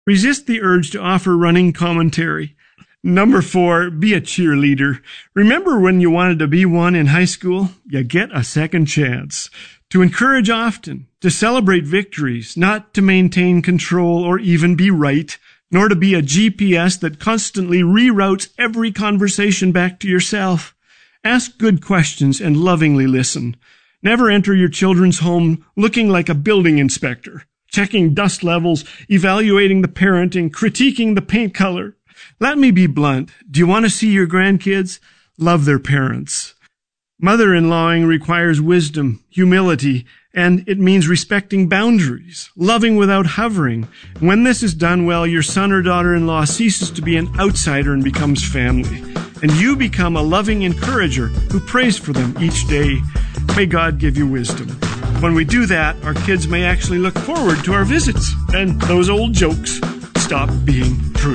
Resist the urge to offer running commentary. Number 4, be a cheerleader. Remember when you wanted to be one in high school? You get a second chance. To encourage often, to celebrate victories, not to maintain control or even be right, nor to be a GPS that constantly reroutes every conversation back to yourself. Ask good questions and lovingly listen. Never enter your children's home looking like a building inspector, checking dust levels, evaluating the parenting, critiquing the paint color. Let me be blunt. Do you want to see your grandkids? Love their parents. Mother-in-lawing requires wisdom, humility, and it means respecting boundaries, loving without hovering. When this is done well, your son or daughter-in-law ceases to be an outsider and becomes family. And you become a loving encourager who prays for them each day. May God give you wisdom. When we do that, our kids may actually look forward to our visits, and those old jokes stop being true.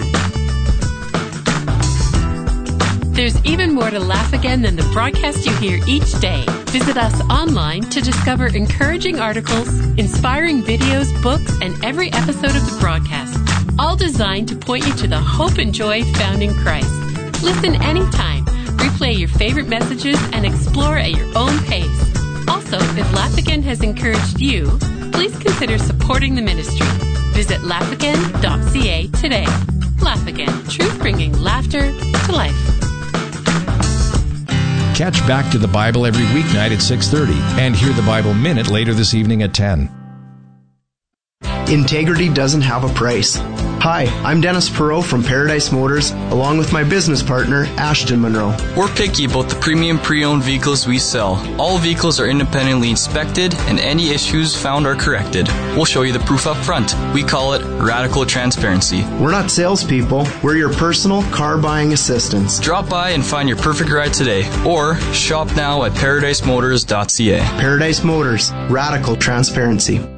There's even more to Laugh Again than the broadcast you hear each day. Visit us online to discover encouraging articles, inspiring videos, books, and every episode of the broadcast, all designed to point you to the hope and joy found in Christ. Listen anytime, replay your favorite messages, and explore at your own pace. Also, if Laugh Again has encouraged you, please consider supporting the ministry. Visit laughagain.ca today. Laugh Again, truth bringing laughter to life. Catch Back to the Bible every weeknight at 6:30 and hear the Bible Minute later this evening at 10. Integrity doesn't have a price. Hi, I'm Dennis Perot from Paradise Motors, along with my business partner, Ashton Monroe. We're picky about the premium pre-owned vehicles we sell. All vehicles are independently inspected, and any issues found are corrected. We'll show you the proof up front. We call it radical transparency. We're not salespeople. We're your personal car buying assistants. Drop by and find your perfect ride today, or shop now at paradisemotors.ca. Paradise Motors, radical transparency.